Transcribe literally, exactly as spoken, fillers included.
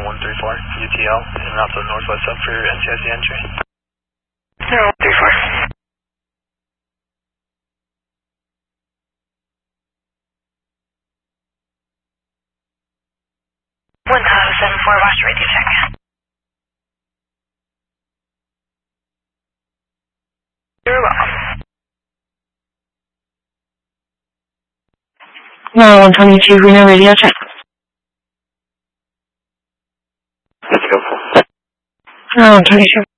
one three four, U T L, in and out to the northwest sub for your N C I C entry. zero one three four. one thousand seven four, watch radio check. You're welcome. No, one twenty-two, Reno radio check. Let's go. No, one twenty-two.